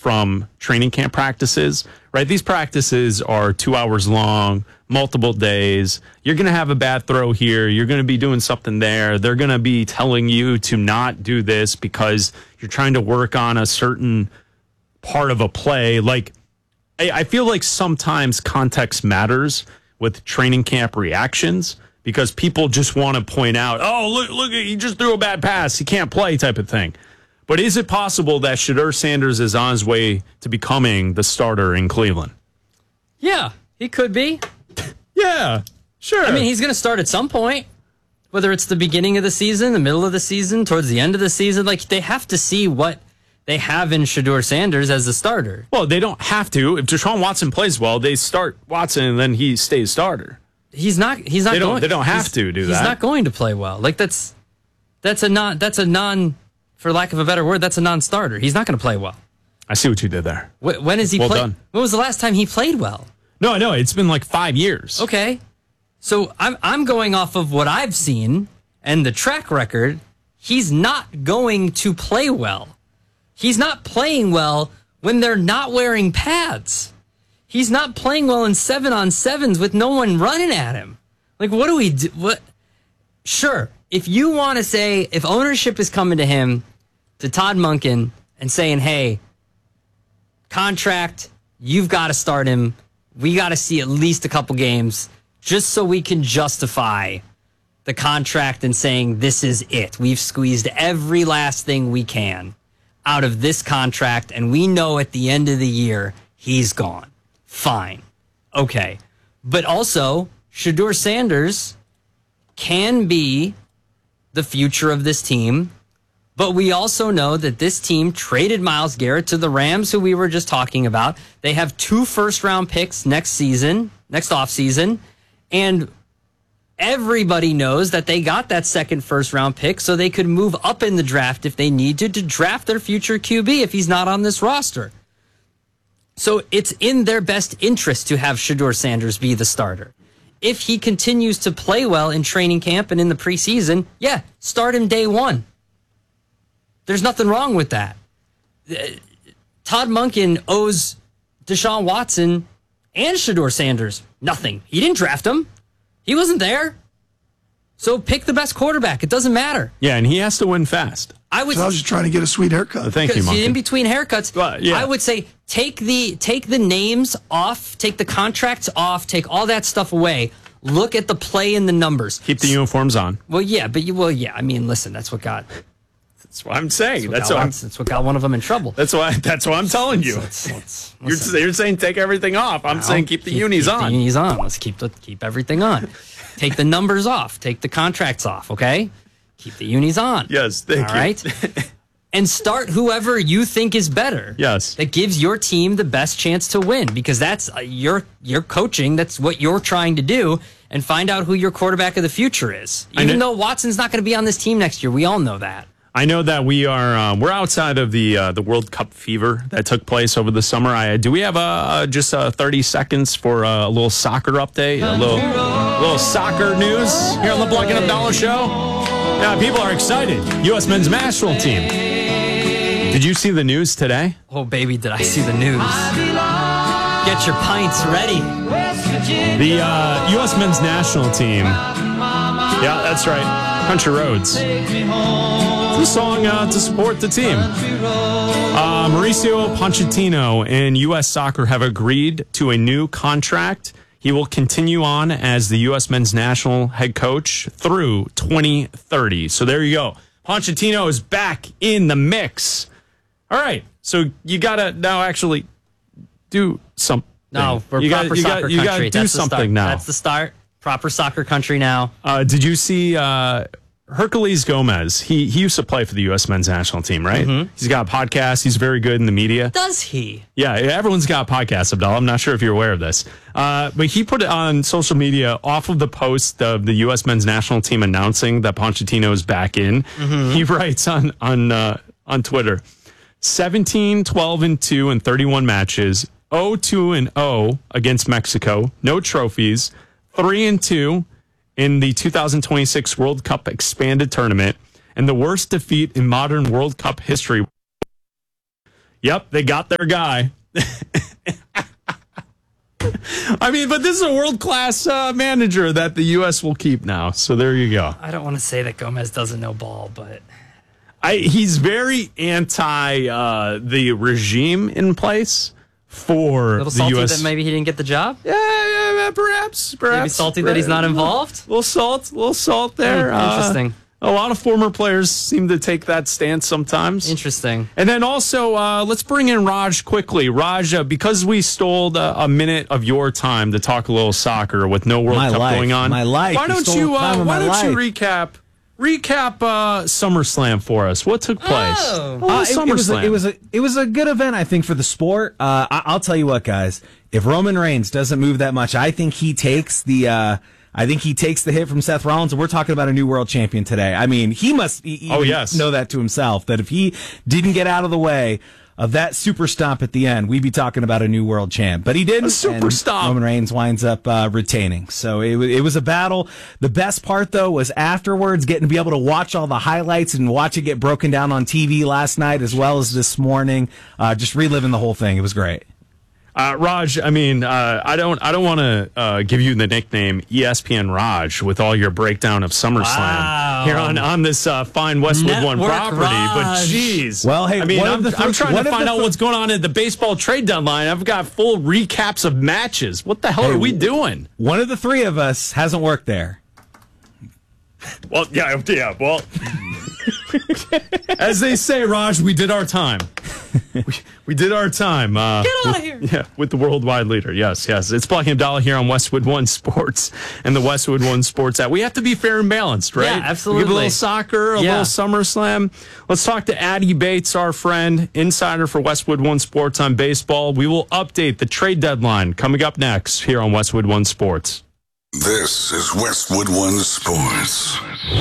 from training camp practices, right? These practices are 2 hours long, multiple days. You're going to have a bad throw here. You're going to be doing something there. They're going to be telling you to not do this because you're trying to work on a certain part of a play. Like, I feel like sometimes context matters with training camp reactions because people just want to point out, oh, look, he just threw a bad pass. He can't play type of thing. But is it possible that Shedeur Sanders is on his way to becoming the starter in Cleveland? Yeah, he could be. Yeah, sure. I mean, he's going to start at some point, whether it's the beginning of the season, the middle of the season, towards the end of the season. Like, they have to see what they have in Shedeur Sanders as a starter. Well, they don't have to. If Deshaun Watson plays well, they start Watson and then he stays starter. He's not. They don't have to do that. He's not going to play well. Like, that's a non. For lack of a better word, that's a non-starter. He's not going to play well. I see what you did there. When is he well play? Done. When was the last time he played well? No, I know. It's been like 5 years. Okay. So I'm going off of what I've seen and the track record. He's not going to play well. He's not playing well when they're not wearing pads. He's not playing well in 7-on-7s with no one running at him. Like, what do we do? What? Sure. If you want to say, if ownership is coming to him, to Todd Monken, and saying, hey, contract, you've got to start him. We got to see at least a couple games just so we can justify the contract and saying this is it. We've squeezed every last thing we can out of this contract, and we know at the end of the year he's gone. Fine. Okay. But also, Shedeur Sanders can be the future of this team, but we also know that this team traded Myles Garrett to the Rams, who we were just talking about. They have 2 first-round picks next offseason, and everybody knows that they got that second first-round pick so they could move up in the draft if they need to draft their future QB if he's not on this roster. So it's in their best interest to have Shedeur Sanders be the starter. If he continues to play well in training camp and in the preseason, yeah, start him day one. There's nothing wrong with that. Todd Monken owes Deshaun Watson and Shedeur Sanders nothing. He didn't draft him. He wasn't there. So pick the best quarterback. It doesn't matter. Yeah, and he has to win fast. I was just trying to get a sweet haircut. Thank you, Monken. In between haircuts, I would say take the names off, take the contracts off, take all that stuff away. Look at the play and the numbers. Keep the uniforms on. Well, yeah, I mean, listen, that's what got. That's what I'm saying. That's what got one of them in trouble. That's why I'm telling you. You're saying take everything off. I'm saying keep the unis on. Keep the unis on. Let's keep everything on. Take the numbers off. Take the contracts off. Okay. Keep the unis on. Yes, thank you. All right. And start whoever you think is better. Yes. That gives your team the best chance to win, because that's your coaching. That's what you're trying to do, and find out who your quarterback of the future is. Even though Watson's not going to be on this team next year, we all know that. I know that we're outside of the World Cup fever that took place over the summer. Do we have just 30 seconds for a little soccer update, a little soccer news here on the Blank and Abdallah Show? Yeah, people are excited. U.S. men's national team. Did you see the news today? Oh, baby, did I see the news. Get your pints ready. The U.S. men's national team. Yeah, that's right. Country Roads. It's a song to support the team. Mauricio Pochettino and U.S. Soccer have agreed to a new contract. He will continue on as the U.S. men's national head coach through 2030. So there you go. Pochettino is back in the mix. All right. So you got to now actually do something. No, we're proper soccer country. You got to do something now. That's the start. Proper soccer country now. Did you see Herculez Gomez? He used to play for the U.S. men's national team, right? Mm-hmm. He's got a podcast. He's very good in the media. Does he? Yeah, everyone's got podcasts, Abdallah. I'm not sure if you're aware of this. But he put it on social media off of the post of the U.S. men's national team announcing that Pochettino is back in. Mm-hmm. He writes on Twitter, 17, 12-2 in 31 matches, 0-2-0 against Mexico, no trophies, 3-2 in the 2026 World Cup expanded tournament, and the worst defeat in modern World Cup history. Yep, they got their guy. I mean, but this is a world-class manager that the U.S. will keep now. So there you go. I don't want to say that Gomez doesn't know ball, but he's very anti the regime in place for a little the salty U.S. that maybe he didn't get the job. Yeah, perhaps. Maybe salty that he's not involved. A little salt there. Interesting. A lot of former players seem to take that stance sometimes. Interesting. And then also, let's bring in Raj quickly. Raj, because we stole a minute of your time to talk a little soccer with no World Cup going on. My life. Why don't you recap SummerSlam for us? What took place? SummerSlam. It was a good event, I think, for the sport. I'll tell you what, guys. If Roman Reigns doesn't move that much, I think he takes the hit from Seth Rollins, and we're talking about a new world champion today. I mean, he must know that to himself, that if he didn't get out of the way of that super stomp at the end, we'd be talking about a new world champ. But he didn't. A super stomp. Roman Reigns winds up retaining. So it was a battle. The best part, though, was afterwards getting to be able to watch all the highlights and watch it get broken down on TV last night as well as this morning. Just reliving the whole thing. It was great. Raj, I mean, I don't want to give you the nickname ESPN Raj with all your breakdown of SummerSlam here on this fine Westwood One property. Raj. But geez, well, hey, I mean, I'm trying to find out what's going on at the baseball trade deadline. I've got full recaps of matches. What the hell are we doing? One of the three of us hasn't worked there. Well, yeah. Well, as they say, Raj, we did our time. We did our time. Get out of here. Yeah, with the worldwide leader. Yes. It's Black and Dollar here on Westwood One Sports and the Westwood One Sports app. We have to be fair and balanced, right? Yeah, absolutely. We give a little soccer, a little SummerSlam. Let's talk to Addy Bates, our friend, insider for Westwood One Sports on baseball. We will update the trade deadline coming up next here on Westwood One Sports. This is Westwood One Sports.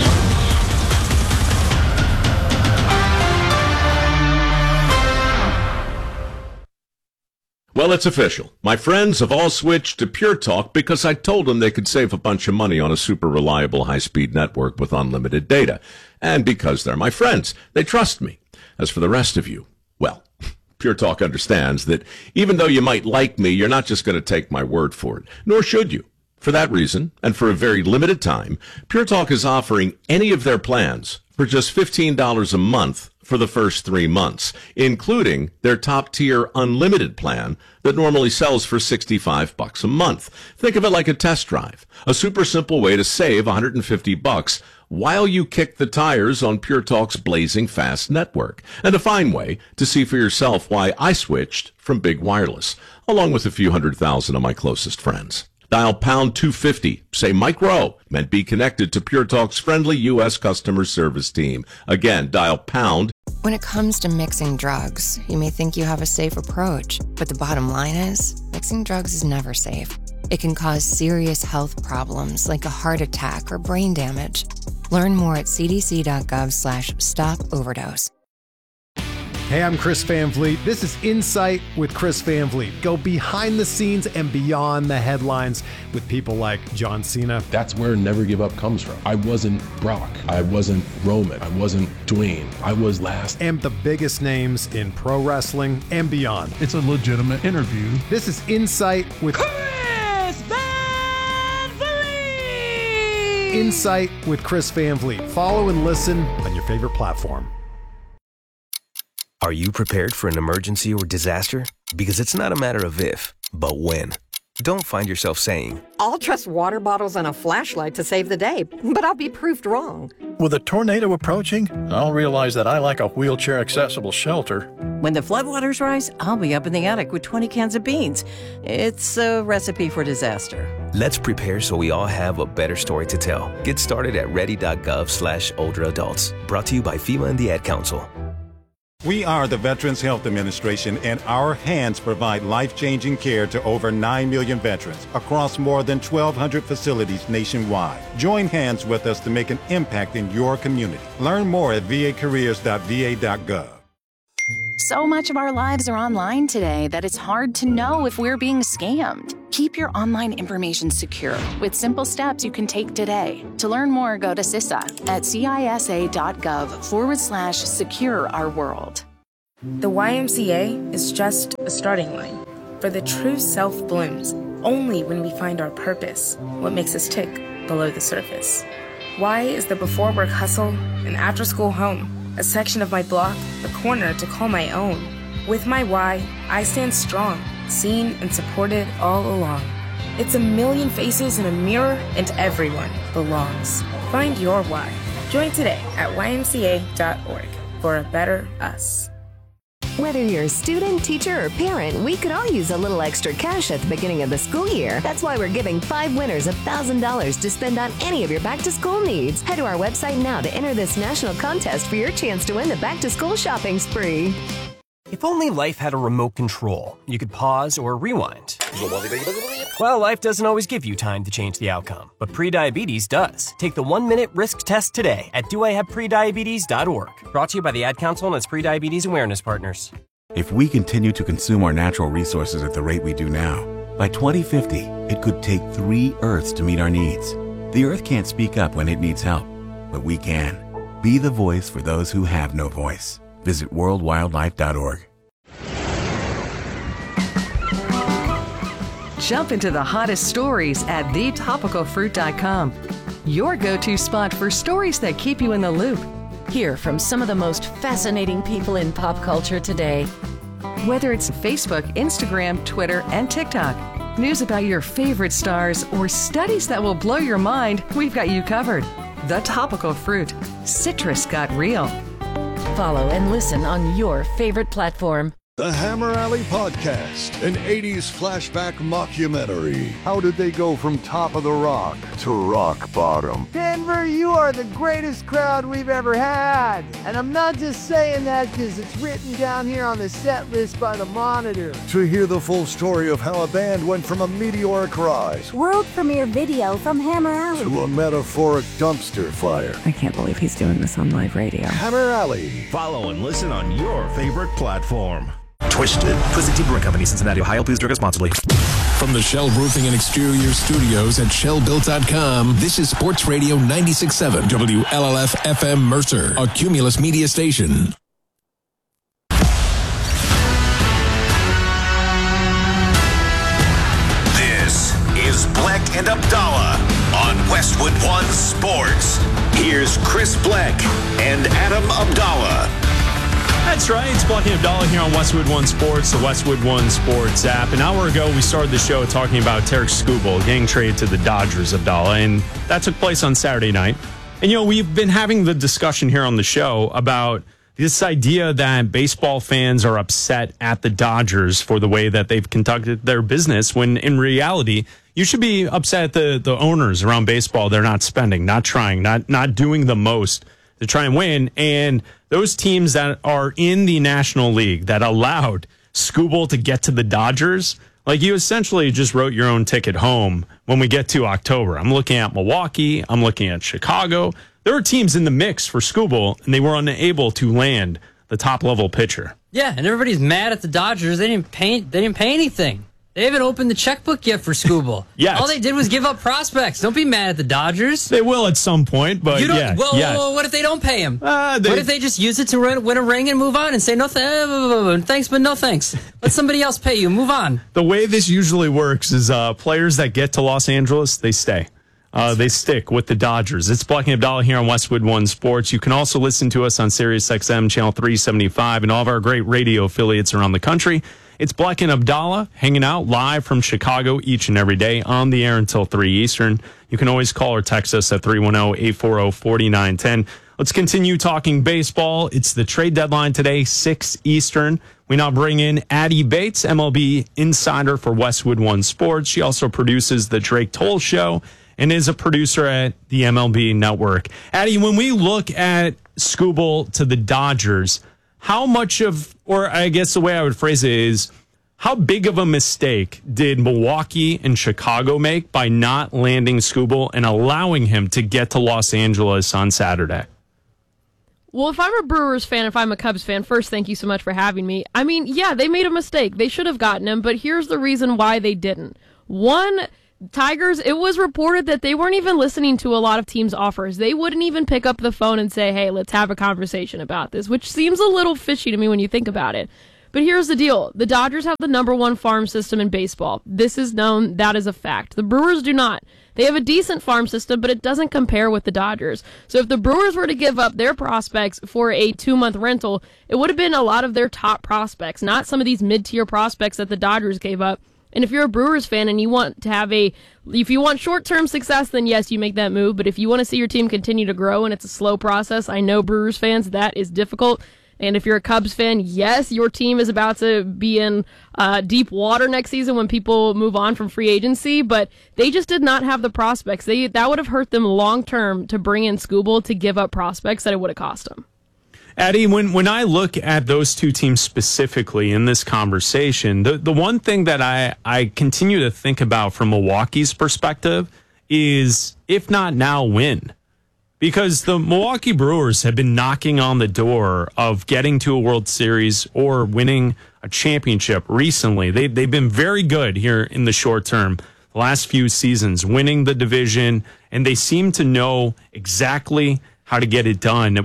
Well, it's official. My friends have all switched to Pure Talk because I told them they could save a bunch of money on a super reliable high-speed network with unlimited data. And because they're my friends, they trust me. As for the rest of you, well, Pure Talk understands that even though you might like me, you're not just going to take my word for it, nor should you. For that reason, and for a very limited time, Pure Talk is offering any of their plans for just $15 a month for the first 3 months, including their top-tier unlimited plan that normally sells for $65 a month. Think of it like a test drive, a super simple way to save $150 while you kick the tires on Pure Talk's blazing fast network, and a fine way to see for yourself why I switched from Big Wireless, along with a few 100,000 of my closest friends. Dial pound 250, say Mike Rowe, and be connected to Pure Talk's friendly U.S. customer service team. Again, dial pound. When it comes to mixing drugs, you may think you have a safe approach, but the bottom line is, mixing drugs is never safe. It can cause serious health problems like a heart attack or brain damage. Learn more at cdc.gov/stop-overdose. Hey, I'm Chris Van Vliet. This is Insight with Chris Van Vliet. Go behind the scenes and beyond the headlines with people like John Cena. That's where Never Give Up comes from. I wasn't Brock. I wasn't Roman. I wasn't Dwayne. I was last. And the biggest names in pro wrestling and beyond. It's a legitimate interview. This is Insight with Chris Van Vliet. Insight with Chris Van Vliet. Follow and listen on your favorite platform. Are you prepared for an emergency or disaster? Because it's not a matter of if, but when. Don't find yourself saying, I'll trust water bottles and a flashlight to save the day, but I'll be proved wrong. With a tornado approaching, I'll realize that I lack a wheelchair-accessible shelter. When the floodwaters rise, I'll be up in the attic with 20 cans of beans. It's a recipe for disaster. Let's prepare so we all have a better story to tell. Get started at ready.gov/older adults. Brought to you by FEMA and the Ad Council. We are the Veterans Health Administration, and our hands provide life-changing care to over 9 million veterans across more than 1,200 facilities nationwide. Join hands with us to make an impact in your community. Learn more at vacareers.va.gov. So much of our lives are online today that it's hard to know if we're being scammed. Keep your online information secure with simple steps you can take today. To learn more, go to CISA at cisa.gov/secure our world. The YMCA is just a starting line, for the true self blooms only when we find our purpose, what makes us tick below the surface. Y is the before work hustle, an after school home, a section of my block, a corner to call my own. With my Y, I stand strong, seen and supported all along. It's a million faces in a mirror, and everyone belongs. Find your Y. Join today at ymca.org for a better us. Whether you're a student, teacher, or parent, we could all use a little extra cash at the beginning of the school year. That's why we're giving 5 winners $1,000 to spend on any of your back-to-school needs. Head to our website now to enter this national contest for your chance to win the back-to-school shopping spree. If only life had a remote control, you could pause or rewind. Well, life doesn't always give you time to change the outcome, but prediabetes does. Take the 1-minute risk test today at doihaveprediabetes.org. Brought to you by the Ad Council and its prediabetes awareness partners. If we continue to consume our natural resources at the rate we do now, by 2050, it could take 3 Earths to meet our needs. The Earth can't speak up when it needs help, but we can. Be the voice for those who have no voice. Visit worldwildlife.org. Jump into the hottest stories at thetopicalfruit.com. Your go-to spot for stories that keep you in the loop. Hear from some of the most fascinating people in pop culture today. Whether it's Facebook, Instagram, Twitter, and TikTok, news about your favorite stars, or studies that will blow your mind, we've got you covered. The Topical Fruit. Citrus got real. Follow and listen on your favorite platform. The Hammer Alley Podcast, an 80s flashback mockumentary. How did they go from top of the rock to rock bottom? Denver, you are the greatest crowd we've ever had. And I'm not just saying that because it's written down here on the set list by the Monitor. To hear the full story of how a band went from a meteoric rise, world premiere video from Hammer Alley, to a metaphoric dumpster fire. I can't believe he's doing this on live radio. Hammer Alley. Follow and listen on your favorite platform. Twisted. Twisted Tea Brewing Company, Cincinnati, Ohio. Please drink responsibly. From the Shell Roofing and Exterior Studios at ShellBuilt.com, this is Sports Radio 96.7 WLLF FM Mercer, a Cumulus media station. This is Bleck and Abdallah on Westwood One Sports. Here's Chris Bleck and Adam Abdallah. That's right. It's Bleck and Abdallah here on Westwood One Sports, the Westwood One Sports app. An hour ago, we started the show talking about Tarik Skubal getting traded to the Dodgers, Abdallah, and that took place on Saturday night. And, you know, we've been having the discussion here on the show about this idea that baseball fans are upset at the Dodgers for the way that they've conducted their business, when in reality, you should be upset at the owners around baseball. They're not spending, not trying, not doing the most to try and win. And those teams that are in the National League that allowed Skubal to get to the Dodgers, like, you essentially just wrote your own ticket home when we get to October. I'm looking at Milwaukee. I'm looking at Chicago. There were teams in the mix for Skubal, and they were unable to land the top-level pitcher. Yeah, and everybody's mad at the Dodgers. They didn't pay anything. They haven't opened the checkbook yet for Skubal. Yes. All they did was give up prospects. Don't be mad at the Dodgers. They will at some point, but Well, what if they don't pay him? What if they just use it to win a ring and move on and say, no thanks, but no thanks. Let somebody else pay you. Move on. The way this usually works is players that get to Los Angeles, they stay. They stick with the Dodgers. It's Bleck and Abdallah here on Westwood One Sports. You can also listen to us on SiriusXM Channel 375 and all of our great radio affiliates around the country. It's Bleck and Abdallah hanging out live from Chicago each and every day, on the air until 3 Eastern. You can always call or text us at 310-840-4910. Let's continue talking baseball. It's the trade deadline today, 6 Eastern. We now bring in Addie Bates, MLB insider for Westwood One Sports. She also produces the Drake Toll Show and is a producer at the MLB Network. Addie, when we look at Skubal to the Dodgers, how much of, or I guess the way I would phrase it is, how big of a mistake did Milwaukee and Chicago make by not landing Skubal and allowing him to get to Los Angeles on Saturday? Well, if I'm a Brewers fan, if I'm a Cubs fan, first, thank you so much for having me. I mean, yeah, they made a mistake. They should have gotten him, but here's the reason why they didn't. One, Tigers, it was reported that they weren't even listening to a lot of teams' offers. They wouldn't even pick up the phone and say, hey, let's have a conversation about this, which seems a little fishy to me when you think about it. But here's the deal. The Dodgers have the #1 farm system in baseball. This is known. That is a fact. The Brewers do not. They have a decent farm system, but it doesn't compare with the Dodgers. So if the Brewers were to give up their prospects for a 2-month rental, it would have been a lot of their top prospects, not some of these mid-tier prospects that the Dodgers gave up. And if you're a Brewers fan and you want to have if you want short-term success, then yes, you make that move. But if you want to see your team continue to grow and it's a slow process, I know Brewers fans, that is difficult. And if you're a Cubs fan, yes, your team is about to be in deep water next season when people move on from free agency, but they just did not have the prospects. That would have hurt them long-term to bring in Skubal to give up prospects that it would have cost them. Addie, when I look at those two teams specifically in this conversation, the one thing that I continue to think about from Milwaukee's perspective is, if not now, when? Because the Milwaukee Brewers have been knocking on the door of getting to a World Series or winning a championship recently. They've been very good here in the short term, the last few seasons, winning the division, and they seem to know exactly how to get it done.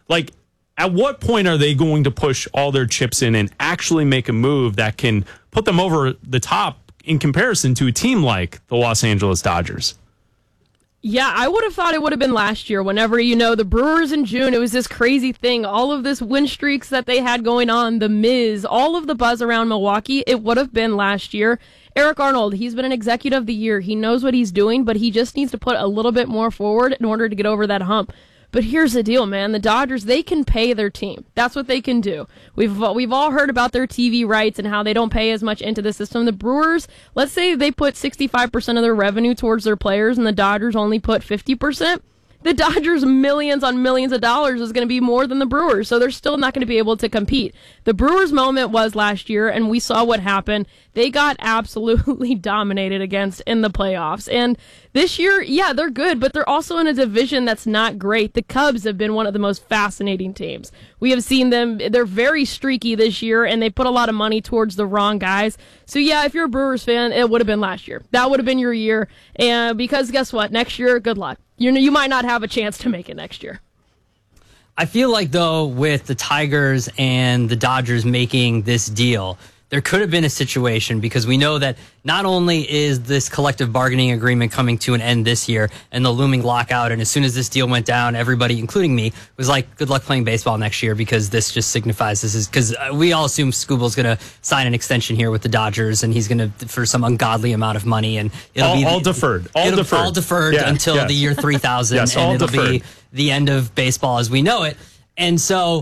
At what point are they going to push all their chips in and actually make a move that can put them over the top in comparison to a team like the Los Angeles Dodgers? Yeah, I would have thought it would have been last year. Whenever, the Brewers in June, it was this crazy thing. All of this win streaks that they had going on, the Miz, all of the buzz around Milwaukee, it would have been last year. Eric Arnold, he's been an executive of the year. He knows what he's doing, but he just needs to put a little bit more forward in order to get over that hump. But here's the deal, man. The Dodgers, they can pay their team. That's what they can do. We've all heard about their TV rights and how they don't pay as much into the system. The Brewers, let's say they put 65% of their revenue towards their players and the Dodgers only put 50%. The Dodgers' millions on millions of dollars is going to be more than the Brewers, so they're still not going to be able to compete. The Brewers' moment was last year, and we saw what happened. They got absolutely dominated against in the playoffs. And this year, yeah, they're good, but they're also in a division that's not great. The Cubs have been one of the most fascinating teams. We have seen them. They're very streaky this year, and they put a lot of money towards the wrong guys. So, yeah, if you're a Brewers fan, it would have been last year. That would have been your year. And because guess what? Next year, good luck. You might not have a chance to make it next year. I feel like, though, with the Tigers and the Dodgers making this deal, there could have been a situation, because we know that not only is this collective bargaining agreement coming to an end this year and the looming lockout, and as soon as this deal went down, everybody, including me, was like, good luck playing baseball next year, because this just signifies this is, because we all assume Skubal's going to sign an extension here with the Dodgers, and he's going to, for some ungodly amount of money, and it'll be all deferred. All deferred until the year 3000, yes, and it'll be the end of baseball as we know it. And so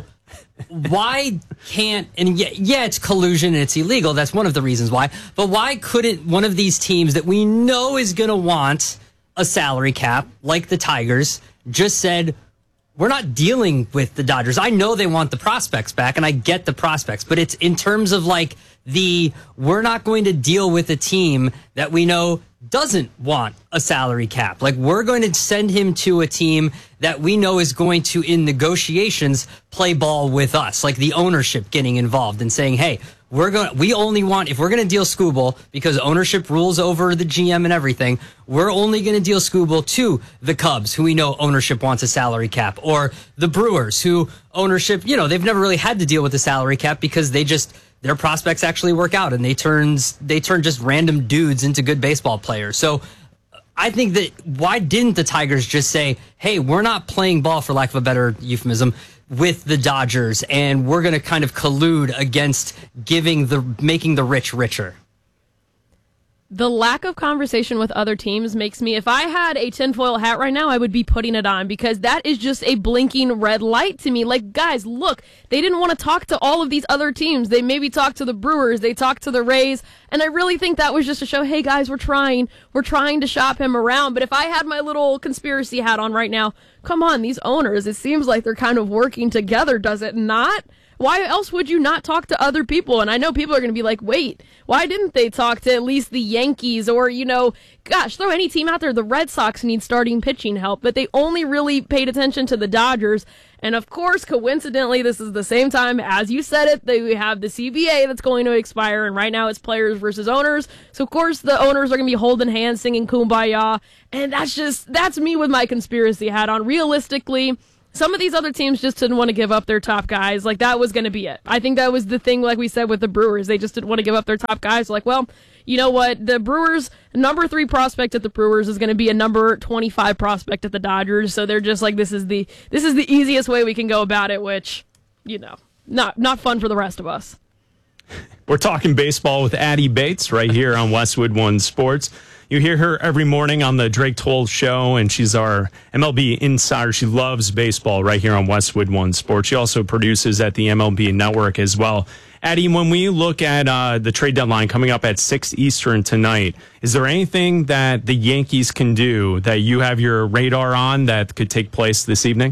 why can't, and yeah, it's collusion and it's illegal. That's one of the reasons why. But why couldn't one of these teams that we know is going to want a salary cap, like the Tigers, just said, we're not dealing with the Dodgers. I know they want the prospects back, and I get the prospects, but it's in terms of like we're not going to deal with a team that we know doesn't want a salary cap. Like, we're going to send him to a team that we know is going to, in negotiations, play ball with us. Like the ownership getting involved and saying, hey, if we're going to deal Skubal, because ownership rules over the GM and everything, we're only going to deal Skubal to the Cubs, who we know ownership wants a salary cap, or the Brewers, who ownership, they've never really had to deal with the salary cap because their prospects actually work out, and they turn just random dudes into good baseball players. So I think that why didn't the Tigers just say, hey, we're not playing ball, for lack of a better euphemism, with the Dodgers, and we're going to kind of collude against making the rich richer? The lack of conversation with other teams makes me, if I had a tinfoil hat right now, I would be putting it on, because that is just a blinking red light to me. Like, guys, look, they didn't want to talk to all of these other teams. They maybe talked to the Brewers, they talked to the Rays, and I really think that was just to show, hey, guys, we're trying to shop him around. But if I had my little conspiracy hat on right now, come on, these owners, it seems like they're kind of working together, does it not? Why else would you not talk to other people? And I know people are going to be like, wait, why didn't they talk to at least the Yankees, or, gosh, throw any team out there. The Red Sox need starting pitching help, but they only really paid attention to the Dodgers. And of course, coincidentally, this is the same time as you said it, they have the CBA that's going to expire. And right now it's players versus owners. So of course the owners are going to be holding hands, singing Kumbaya. And that's me with my conspiracy hat on. Realistically, some of these other teams just didn't want to give up their top guys. Like, that was going to be it. I think that was the thing, like we said, with the Brewers. They just didn't want to give up their top guys. Like, well, you know what? The Brewers, number 3 prospect at the Brewers is going to be a number 25 prospect at the Dodgers. So they're just like, this is the easiest way we can go about it, which, you know, not fun for the rest of us. We're talking baseball with Addie Bates right here on Westwood One Sports. You hear her every morning on the Drake Toll Show, and she's our MLB insider. She loves baseball right here on Westwood One Sports. She also produces at the MLB Network as well. Addie, when we look at the trade deadline coming up at 6 Eastern tonight, is there anything that the Yankees can do that you have your radar on that could take place this evening?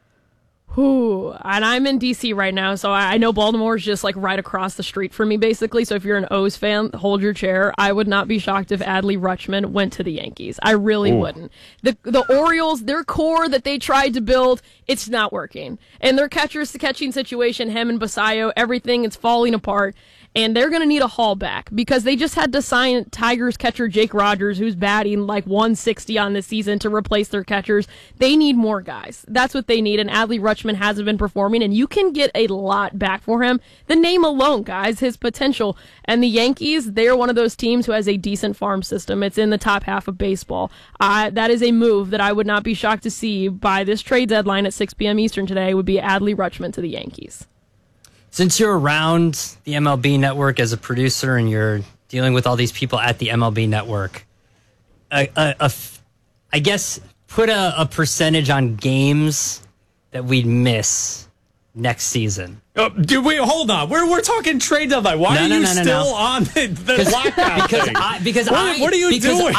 And I'm in D.C. right now, so I know Baltimore's just like right across the street from me, basically. So if you're an O's fan, hold your chair. I would not be shocked if Adley Rutschman went to the Yankees. I really wouldn't. The Orioles, their core that they tried to build, it's not working. And their catching situation, him and Basayo, everything is falling apart. And they're going to need a haul back because they just had to sign Tigers catcher Jake Rogers, who's batting like 160 on this season, to replace their catchers. They need more guys. That's what they need. And Adley Rutschman hasn't been performing, and you can get a lot back for him. The name alone, guys, his potential. And the Yankees, they're one of those teams who has a decent farm system. It's in the top half of baseball. That is a move that I would not be shocked to see by this trade deadline at 6 p.m. Eastern today would be Adley Rutschman to the Yankees. Since you're around the MLB Network as a producer and you're dealing with all these people at the MLB Network, I guess put a percentage on games that we'd miss next season. Dude, wait, hold on. We're talking trade deadline. Why are you still on the lockout thing? What are you doing?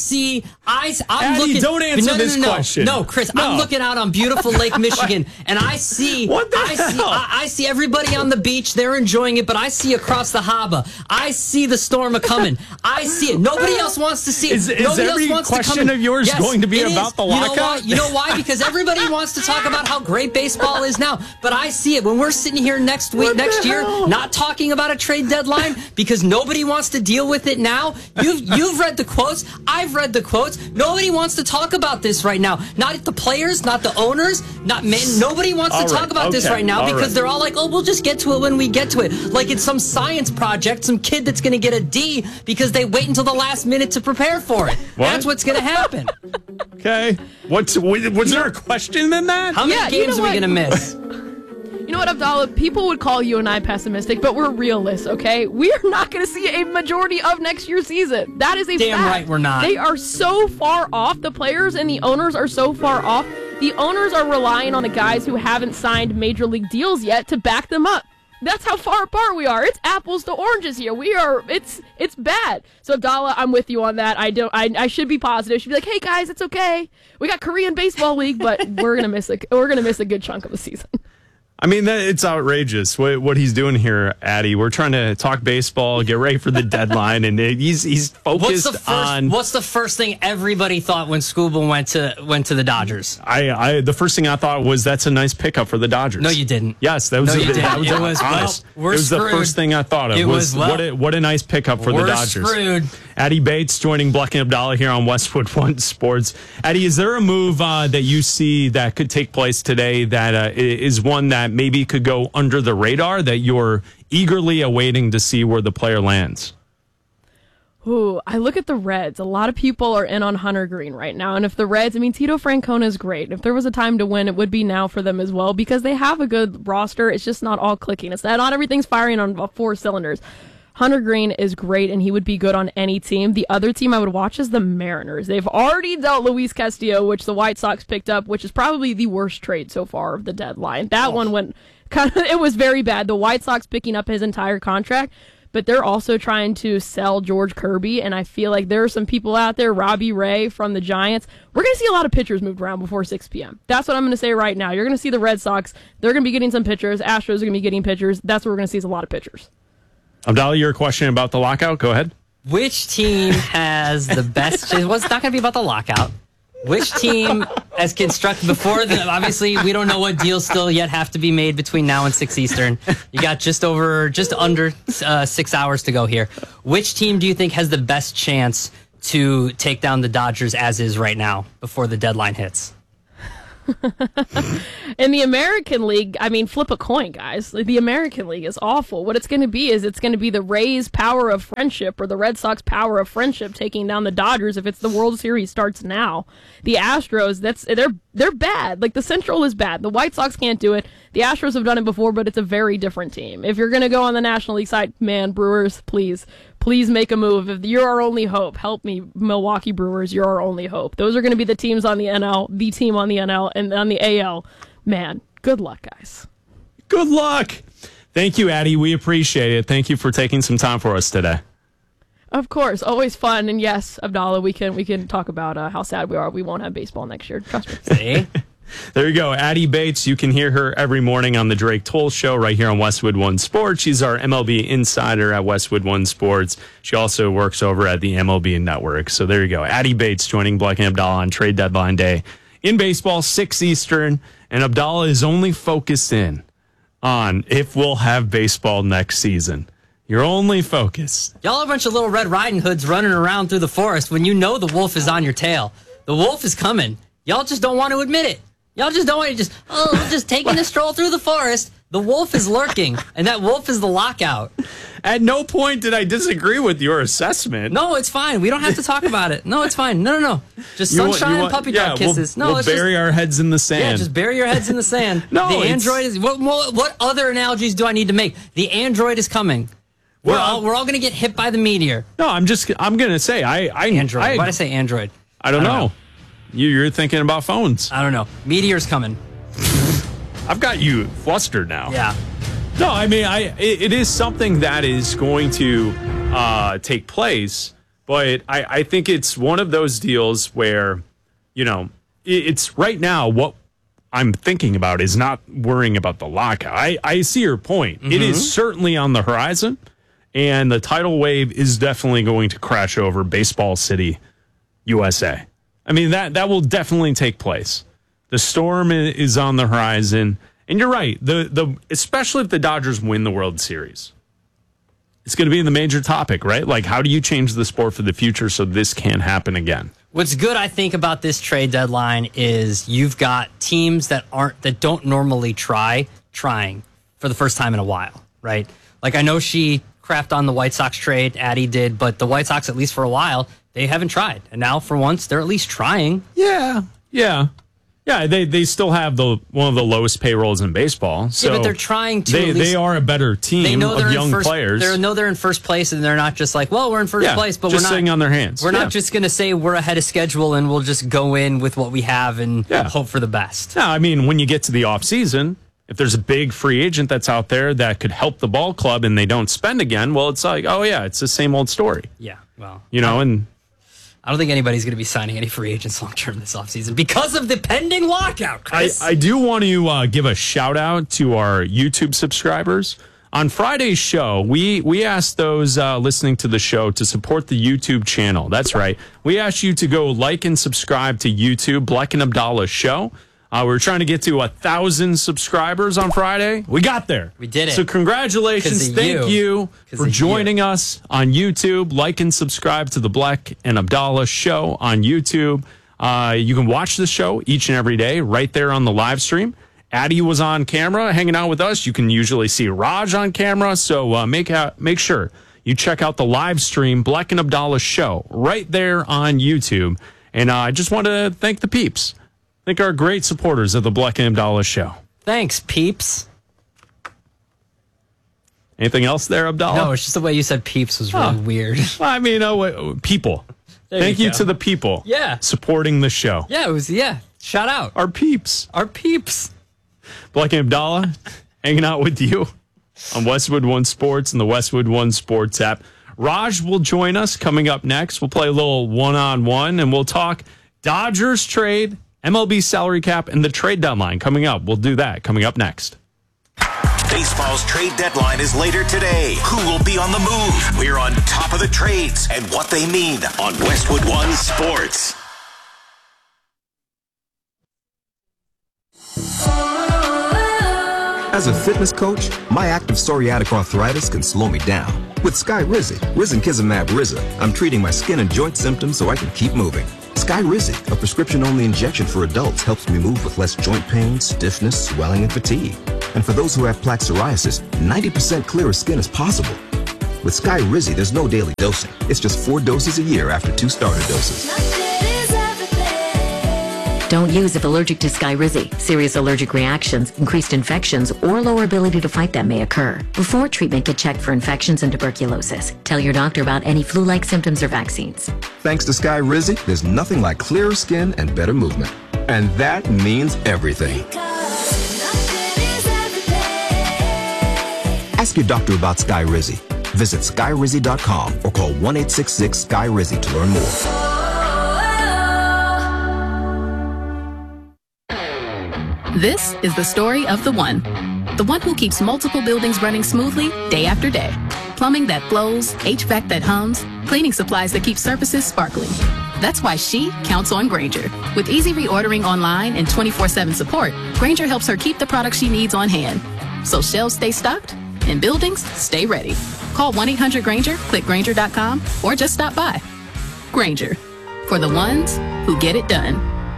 I'm looking. Don't answer this question. No, Chris, I'm looking out on beautiful Lake Michigan, and I see I see everybody on the beach. They're enjoying it, but I see across the harbor. I see the storm a-coming. I see it. Nobody else wants to see it. Is every question of yours going to be about the lockout? You know why? Because everybody wants to talk about how great baseball is now, but I see it. When we're sitting here next year, not talking about a trade deadline because nobody wants to deal with it now. You've read the quotes. I've read the quotes. Nobody wants to talk about this right now. Not the players, not the owners, nobody wants to talk about this right now because they're all like, oh, we'll just get to it when we get to it. Like it's some science project, some kid that's going to get a D because they wait until the last minute to prepare for it. What? That's what's going to happen. Okay. Was there a question in that? How many games are we going to miss? You know what, Abdallah? People would call you and I pessimistic, but we're realists, okay? We are not going to see a majority of next year's season. That is a fact. Damn right we're not. They are so far off. The players and the owners are so far off. The owners are relying on the guys who haven't signed major league deals yet to back them up. That's how far apart we are. It's apples to oranges here. It's bad. So Abdallah, I'm with you on that. I should be positive. I should be like, hey guys, it's okay. We got Korean Baseball League, but we're gonna miss a good chunk of the season. I mean, it's outrageous what he's doing here, Addie. We're trying to talk baseball, get ready for the deadline, and he's focused on. What's the first thing everybody thought when Scooble went to the Dodgers? The first thing I thought was that's a nice pickup for the Dodgers. No, you didn't. Yes, that was honest. It was the first thing I thought of. What a nice pickup for the Dodgers. Screwed. Addie Bates joining Bleck and Abdallah here on Westwood One Sports. Addie, is there a move that you see that could take place today that is one that maybe could go under the radar that you're eagerly awaiting to see where the player lands? I look at the Reds. A lot of people are in on Hunter Green right now. And if the Reds, Tito Francona is great. If there was a time to win, it would be now for them as well because they have a good roster. It's just not all clicking. It's not everything's firing on 4 cylinders. Hunter Green is great, and he would be good on any team. The other team I would watch is the Mariners. They've already dealt Luis Castillo, which the White Sox picked up, which is probably the worst trade so far of the deadline. That one went it was very bad. The White Sox picking up his entire contract, but they're also trying to sell George Kirby, and I feel like there are some people out there, Robbie Ray from the Giants. We're going to see a lot of pitchers moved around before 6 p.m. That's what I'm going to say right now. You're going to see the Red Sox. They're going to be getting some pitchers. Astros are going to be getting pitchers. That's what we're going to see is a lot of pitchers. Abdallah, your question about the lockout? Go ahead. Which team has the best chance? Well, it's not going to be about the lockout. Which team, as constructed before, obviously we don't know what deals still yet have to be made between now and 6 Eastern. You got just under 6 hours to go here. Which team do you think has the best chance to take down the Dodgers as is right now before the deadline hits? In the American League, I mean, flip a coin, guys. The American League is awful. What it's going to be is it's going to be the Rays' power of friendship or the Red Sox power of friendship taking down the Dodgers if it's the World Series starts now. The Astros, they're bad. Like, the Central is bad. The White Sox can't do it. The Astros have done it before, but it's a very different team. If you're going to go on the National League side, man, Brewers, please make a move. If you're our only hope, help me, Milwaukee Brewers, you're our only hope. Those are going to be the teams on the NL, the team on the NL, and on the AL. Man, good luck, guys. Good luck. Thank you, Addie. We appreciate it. Thank you for taking some time for us today. Of course, always fun. And yes, Abdallah, we can talk about how sad we are. We won't have baseball next year. Trust me. See? There you go. Addie Bates. You can hear her every morning on the Drake Toll Show right here on Westwood One Sports. She's our MLB insider at Westwood One Sports. She also works over at the MLB Network. So there you go. Addie Bates joining Black and Abdallah on trade deadline day in baseball, 6 Eastern. And Abdallah is only focused in on if we'll have baseball next season. You're only focused. Y'all are a bunch of little Red Riding Hoods running around through the forest when you know the wolf is on your tail. The wolf is coming. Y'all just don't want to admit it. Y'all just don't want to just taking a stroll through the forest. The wolf is lurking, and that wolf is the lockout. At no point did I disagree with your assessment. No, it's fine. We don't have to talk about it. No, it's fine. No. Just sunshine and puppy dog kisses. We'll bury our heads in the sand. Yeah, just bury your heads in the sand. The Android is... What other analogies do I need to make? The Android is coming. We're all going to get hit by the meteor. No, I'm going to say Android. Why did I say Android? I don't know. You're thinking about phones. I don't know. Meteor's coming. I've got you flustered now. Yeah. No, I mean, it is something that is going to take place, but I think it's one of those deals where, it's right now what I'm thinking about is not worrying about the lockout. I see your point. Mm-hmm. It is certainly on the horizon, and the tidal wave is definitely going to crash over Baseball City, USA. I mean, that will definitely take place. The storm is on the horizon. And you're right. Especially if the Dodgers win the World Series. It's going to be the major topic, right? Like, how do you change the sport for the future so this can't happen again? What's good, I think, about this trade deadline is you've got teams that don't normally trying for the first time in a while, right? Like, I know she crapped on the White Sox trade, Addie did, but the White Sox, at least for a while, they haven't tried. And now, for once, they're at least trying. Yeah. They still have one of the lowest payrolls in baseball. So but they're trying to. They are a better team of young players. They know they're in first place, and they're not just like, well, we're in first place, but we're not sitting on their hands. We're not just going to say we're ahead of schedule and we'll just go in with what we have and hope for the best. No, I mean, when you get to the off season, if there's a big free agent that's out there that could help the ball club and they don't spend again, well, it's like, oh yeah, it's the same old story. Yeah, well, and. I don't think anybody's going to be signing any free agents long-term this offseason because of the pending lockout, Chris. I do want to give a shout-out to our YouTube subscribers. On Friday's show, we asked those listening to the show to support the YouTube channel. That's right. We asked you to go like and subscribe to YouTube, Black and Abdallah Show. We were trying to get to 1,000 subscribers on Friday. We got there. We did it. So congratulations. Thank you for joining us on YouTube. Like and subscribe to the Black and Abdallah Show on YouTube. You can watch the show each and every day right there on the live stream. Addie was on camera hanging out with us. You can usually see Raj on camera. So make sure you check out the live stream, Black and Abdallah Show, right there on YouTube. And I just want to thank the peeps. Thank our great supporters of the Black and Abdallah Show. Thanks, peeps. Anything else there, Abdallah? No, it's just the way you said peeps was really weird. Well, I mean, people. Thank you to the people. Yeah. Supporting the show. Yeah, it was, shout out. Our peeps. Black and Abdallah hanging out with you on Westwood One Sports and the Westwood One Sports app. Raj will join us coming up next. We'll play a little one-on-one, and we'll talk Dodgers trade, MLB salary cap, and the trade deadline coming up. We'll do that coming up next. Baseball's trade deadline is later today. Who will be on the move? We're on top of the trades and what they mean on Westwood One Sports. As a fitness coach, my active psoriatic arthritis can slow me down. With Skyrizi, risankizumab Riza, I'm treating my skin and joint symptoms so I can keep moving. Skyrizi, a prescription-only injection for adults, helps me move with less joint pain, stiffness, swelling, and fatigue. And for those who have plaque psoriasis, 90% clearer skin is possible. With Skyrizi, there's no daily dosing. It's just 4 doses a year after 2 starter doses. Don't use if allergic to Skyrizi. Serious allergic reactions, increased infections, or lower ability to fight them may occur. Before treatment, get checked for infections and tuberculosis. Tell your doctor about any flu-like symptoms or vaccines. Thanks to Skyrizi, there's nothing like clearer skin and better movement. And that means everything. Ask your doctor about Skyrizi. Visit Skyrizi.com or call 1-866-SKY-RIZI to learn more. This is the story of the one who keeps multiple buildings running smoothly day after day. Plumbing that flows, HVAC that hums, cleaning supplies that keep surfaces sparkling. That's why she counts on Grainger. With easy reordering online and 24/7 support, Grainger helps her keep the products she needs on hand. So shelves stay stocked and buildings stay ready. Call 1-800-GRAINGER, click Grainger.com, or just stop by. Grainger, for the ones who get it done.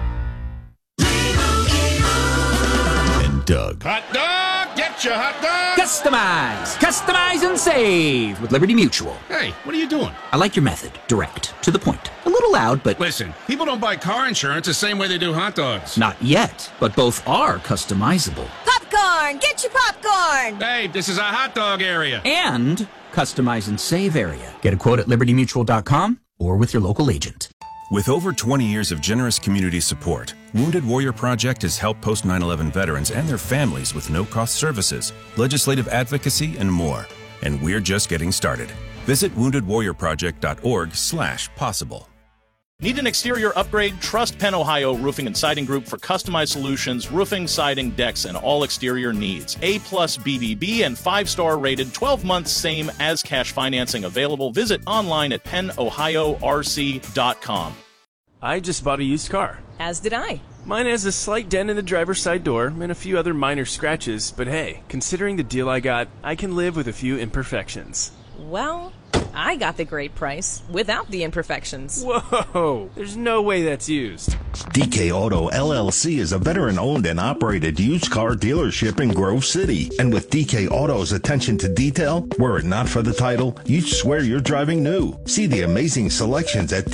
Doug. Hot dog! Get your hot dog! Customize and save with Liberty Mutual. Hey, what are you doing? I like your method. Direct. To the point. A little loud, but... Listen, people don't buy car insurance the same way they do hot dogs. Not yet, but both are customizable. Popcorn! Get your popcorn! Hey, this is a hot dog area. And customize and save area. Get a quote at libertymutual.com or with your local agent. With over 20 years of generous community support, Wounded Warrior Project has helped post 9/11 veterans and their families with no-cost services, legislative advocacy, and more. And we're just getting started. Visit woundedwarriorproject.org/possible. Need an exterior upgrade? Trust Penn Ohio Roofing and Siding Group for customized solutions, roofing, siding, decks, and all exterior needs. A+ BBB and 5-star rated, 12 months same as cash financing available. Visit online at pennohiorc.com. I just bought a used car. As did I. Mine has a slight dent in the driver's side door and a few other minor scratches, but hey, considering the deal I got, I can live with a few imperfections. Well, I got the great price without the imperfections. Whoa, there's no way that's used. DK Auto LLC is a veteran-owned and operated used car dealership in Grove City. And with DK Auto's attention to detail, were it not for the title, you'd swear you're driving new. See the amazing selections at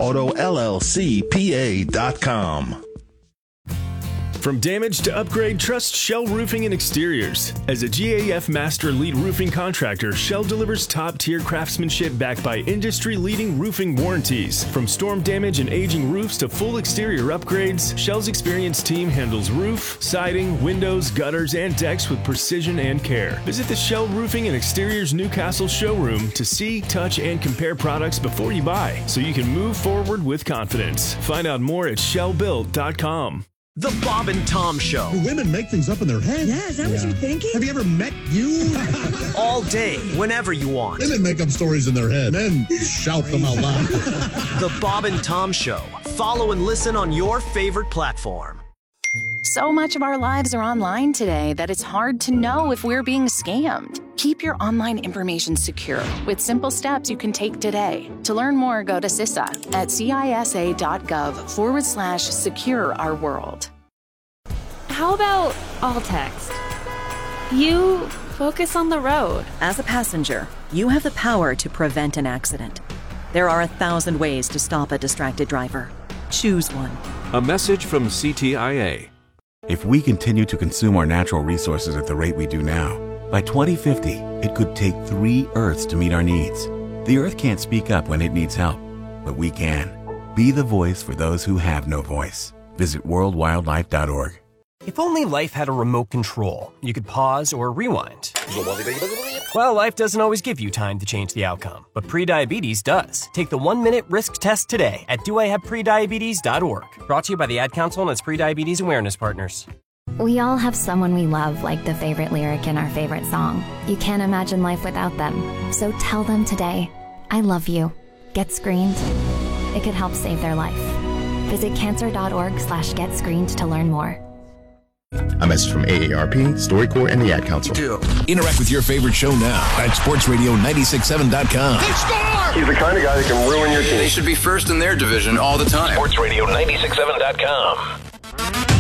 DKAutoLLCPA.com. From damage to upgrade, trust Shell Roofing and Exteriors. As a GAF Master Lead Roofing Contractor, Shell delivers top-tier craftsmanship backed by industry-leading roofing warranties. From storm damage and aging roofs to full exterior upgrades, Shell's experienced team handles roof, siding, windows, gutters, and decks with precision and care. Visit the Shell Roofing and Exteriors Newcastle showroom to see, touch, and compare products before you buy, so you can move forward with confidence. Find out more at shellbuilt.com. The Bob and Tom Show. Do women make things up in their head? Yeah, is that what you're thinking? Have you ever met you? All day, whenever you want. Women make up stories in their head. Men shout them out loud. The Bob and Tom Show. Follow and listen on your favorite platform. So much of our lives are online today that it's hard to know if we're being scammed. Keep your online information secure with simple steps you can take today. To learn more, go to CISA at CISA.gov/secure our world. How about all text? You focus on the road. As a passenger, you have the power to prevent an accident. There are 1,000 ways to stop a distracted driver. Choose one. A message from CTIA. If we continue to consume our natural resources at the rate we do now, by 2050, it could take 3 Earths to meet our needs. The Earth can't speak up when it needs help, but we can. Be the voice for those who have no voice. Visit worldwildlife.org. If only life had a remote control, you could pause or rewind. Well, life doesn't always give you time to change the outcome, but prediabetes does. Take the 1-minute risk test today at doihaveprediabetes.org. Brought to you by the Ad Council and its prediabetes awareness partners. We all have someone we love, like the favorite lyric in our favorite song. You can't imagine life without them. So tell them today, I love you. Get screened. It could help save their life. Visit cancer.org/getscreened to learn more. A message from AARP, StoryCorps, and the Ad Council. Interact with your favorite show now at sportsradio967.com. They score! He's the kind of guy that can ruin your team. They should be first in their division all the time. Sportsradio967.com.